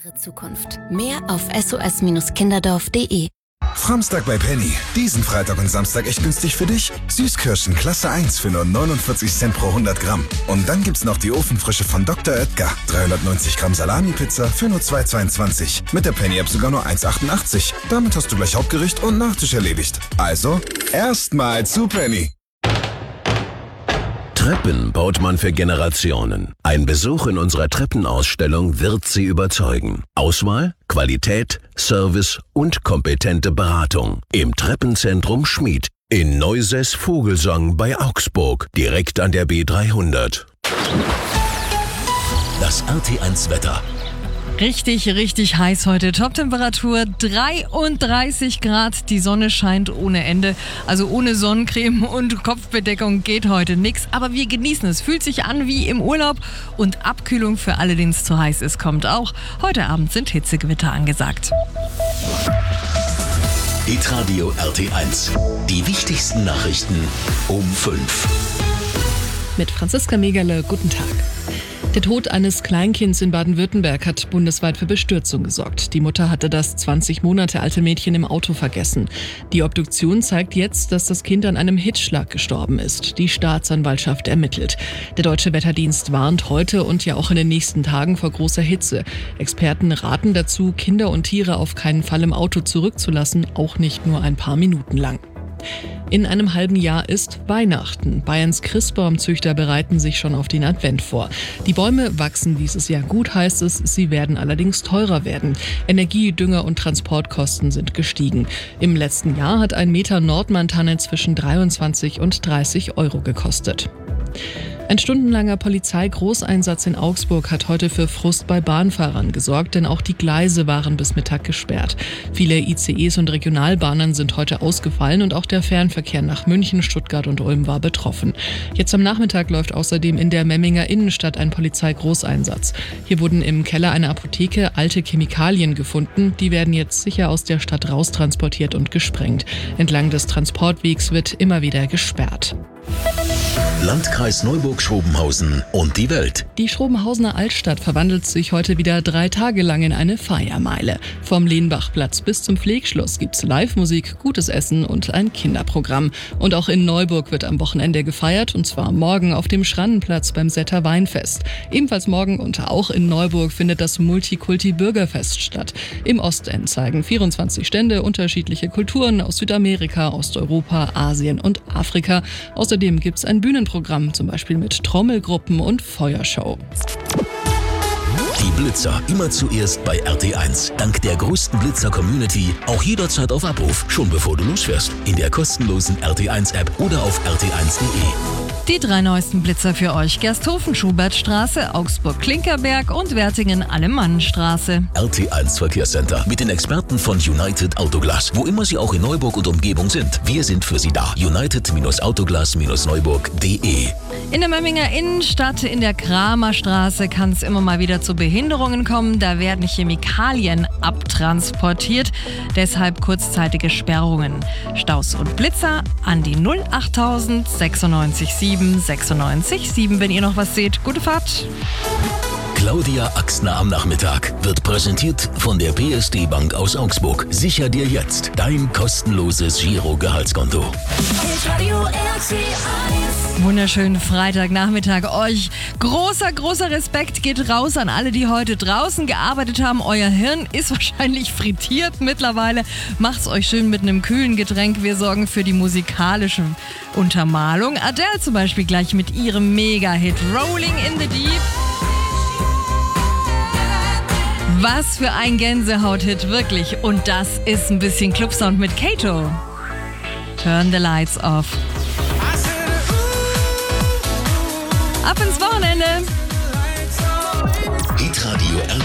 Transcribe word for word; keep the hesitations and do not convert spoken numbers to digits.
Ihre Zukunft. Mehr auf s o s kinderdorf punkt d e. Framstag bei Penny. Diesen Freitag und Samstag echt günstig für dich. Süßkirschen Klasse eins für nur neunundvierzig Cent pro hundert Gramm. Und dann gibt's noch die Ofenfrische von Doktor Oetker. dreihundertneunzig Gramm Salami-Pizza für nur zwei Euro zweiundzwanzig. Mit der Penny-App sogar nur eins Euro achtundachtzig. Damit hast du gleich Hauptgericht und Nachtisch erledigt. Also, erstmal zu Penny. Treppen baut man für Generationen. Ein Besuch in unserer Treppenausstellung wird Sie überzeugen. Auswahl, Qualität, Service und kompetente Beratung. Im Treppenzentrum Schmied. In Neuses-Vogelsang bei Augsburg. Direkt an der B dreihundert. Das R T eins Wetter. Richtig, richtig heiß heute. Toptemperatur dreiunddreißig Grad. Die Sonne scheint ohne Ende. Also ohne Sonnencreme und Kopfbedeckung geht heute nichts. Aber wir genießen es. Fühlt sich an wie im Urlaub. Und Abkühlung für alle, denen es zu heiß ist, kommt auch. Heute Abend sind Hitzegewitter angesagt. Hitradio R T eins. Die wichtigsten Nachrichten um fünf. Mit Franziska Megerle, guten Tag. Der Tod eines Kleinkinds in Baden-Württemberg hat bundesweit für Bestürzung gesorgt. Die Mutter hatte das zwanzig Monate alte Mädchen im Auto vergessen. Die Obduktion zeigt jetzt, dass das Kind an einem Hitzschlag gestorben ist. Die Staatsanwaltschaft ermittelt. Der Deutsche Wetterdienst warnt heute und ja auch in den nächsten Tagen vor großer Hitze. Experten raten dazu, Kinder und Tiere auf keinen Fall im Auto zurückzulassen, auch nicht nur ein paar Minuten lang. In einem halben Jahr ist Weihnachten. Bayerns Christbaumzüchter bereiten sich schon auf den Advent vor. Die Bäume wachsen dieses Jahr gut, heißt es. Sie werden allerdings teurer werden. Energie, Dünger und Transportkosten sind gestiegen. Im letzten Jahr hat ein Meter Nordmann-Tanne zwischen dreiundzwanzig und dreißig Euro gekostet. Ein stundenlanger Polizeigroßeinsatz in Augsburg hat heute für Frust bei Bahnfahrern gesorgt, denn auch die Gleise waren bis Mittag gesperrt. Viele I C Es und Regionalbahnen sind heute ausgefallen und auch der Fernverkehr nach München, Stuttgart und Ulm war betroffen. Jetzt am Nachmittag läuft außerdem in der Memminger Innenstadt ein Polizeigroßeinsatz. Hier wurden im Keller einer Apotheke alte Chemikalien gefunden. Die werden jetzt sicher aus der Stadt raustransportiert und gesprengt. Entlang des Transportwegs wird immer wieder gesperrt. Landkreis Neuburg-Schrobenhausen und die Welt. Die Schrobenhausener Altstadt verwandelt sich heute wieder drei Tage lang in eine Feiermeile. Vom Lehnbachplatz bis zum Pflegschloss gibt's Live-Musik, gutes Essen und ein Kinderprogramm. Und auch in Neuburg wird am Wochenende gefeiert, und zwar morgen auf dem Schrannenplatz beim Setter Weinfest. Ebenfalls morgen und auch in Neuburg findet das Multikulti-Bürgerfest statt. Im Ostend zeigen vierundzwanzig Stände unterschiedliche Kulturen aus Südamerika, Osteuropa, Asien und Afrika. Außerdem gibt's ein Bühnenprogramm, zum Beispiel mit Trommelgruppen und Feuershow. Die Blitzer immer zuerst bei R T eins. Dank der größten Blitzer-Community auch jederzeit auf Abruf, schon bevor du losfährst. In der kostenlosen R T eins App oder auf r t eins punkt d e. Die drei neuesten Blitzer für euch: Gersthofen-Schubertstraße, Augsburg-Klinkerberg und Wertingen-Allemannenstraße. R T eins Verkehrscenter mit den Experten von United Autoglas. Wo immer sie auch in Neuburg und Umgebung sind, wir sind für sie da. United Autoglas Neuburg punkt d e. In der Memminger Innenstadt in der Kramerstraße kann es immer mal wieder zu Behinderungen kommen. Da werden Chemikalien abtransportiert, deshalb kurzzeitige Sperrungen. Staus und Blitzer an die null achttausend sechsundneunzig sieben sechsundneunzig sieben, wenn ihr noch was seht. Gute Fahrt! Claudia Axtner am Nachmittag wird präsentiert von der P S D Bank aus Augsburg. Sicher dir jetzt dein kostenloses Giro-Gehaltskonto. Wunderschönen Freitagnachmittag euch. Großer, großer Respekt geht raus an alle, die heute draußen gearbeitet haben. Euer Hirn ist wahrscheinlich frittiert mittlerweile. Macht's euch schön mit einem kühlen Getränk. Wir sorgen für die musikalische Untermalung. Adele zum Beispiel gleich mit ihrem Mega-Hit Rolling in the Deep. Was für ein Gänsehaut-Hit, wirklich. Und das ist ein bisschen Clubsound mit Kato. Turn the lights off. Ab ins Wochenende. Hitradio R